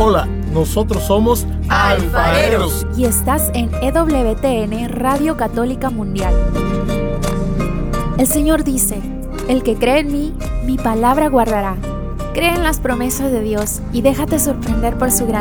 Hola, nosotros somos alfareros. Y estás en EWTN, Radio Católica Mundial. El Señor dice: el que cree en mí, mi palabra guardará. Cree en las promesas de Dios y déjate sorprender por su gracia.